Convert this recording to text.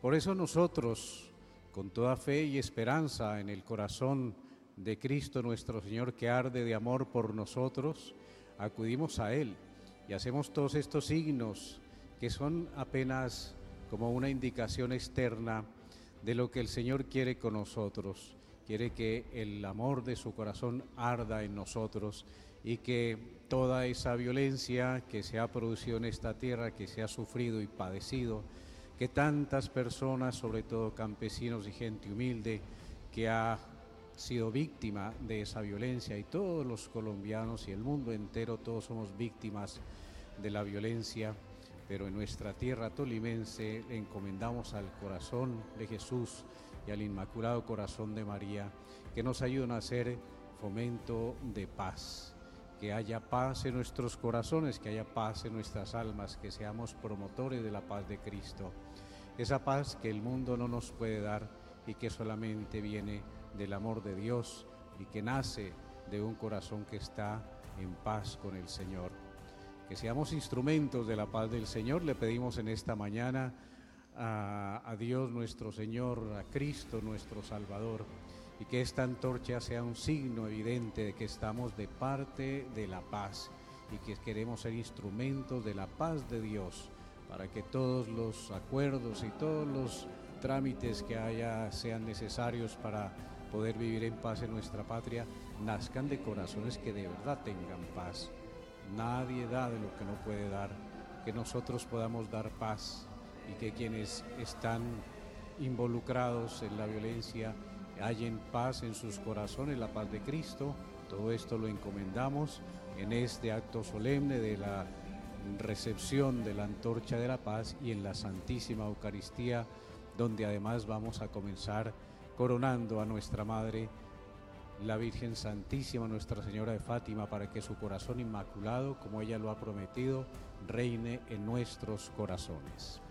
Por eso nosotros, con toda fe y esperanza en el corazón de Cristo nuestro Señor, que arde de amor por nosotros, acudimos a Él y hacemos todos estos signos que son apenas como una indicación externa de lo que el Señor quiere con nosotros. Quiere que el amor de su corazón arda en nosotros y que toda esa violencia que se ha producido en esta tierra, que se ha sufrido y padecido, que tantas personas, sobre todo campesinos y gente humilde, que ha sido víctima de esa violencia, y todos los colombianos y el mundo entero, todos somos víctimas de la violencia, pero en nuestra tierra tolimense le encomendamos al corazón de Jesús y al Inmaculado Corazón de María, que nos ayuden a hacer fomento de paz, que haya paz en nuestros corazones, que haya paz en nuestras almas, que seamos promotores de la paz de Cristo, esa paz que el mundo no nos puede dar y que solamente viene del amor de Dios y que nace de un corazón que está en paz con el Señor. Que seamos instrumentos de la paz del Señor. Le pedimos en esta mañana a Dios nuestro Señor, a Cristo nuestro Salvador, y que esta antorcha sea un signo evidente de que estamos de parte de la paz y que queremos ser instrumentos de la paz de Dios, para que todos los acuerdos y todos los trámites que haya sean necesarios para poder vivir en paz en nuestra patria, nazcan de corazones que de verdad tengan paz. Nadie da de lo que no puede dar, que nosotros podamos dar paz y que quienes están involucrados en la violencia hallen paz en sus corazones, la paz de Cristo. Todo esto lo encomendamos en este acto solemne de la recepción de la antorcha de la paz y en la Santísima Eucaristía, donde además vamos a comenzar coronando a nuestra Madre, la Virgen Santísima, Nuestra Señora de Fátima, para que su corazón inmaculado, como ella lo ha prometido, reine en nuestros corazones.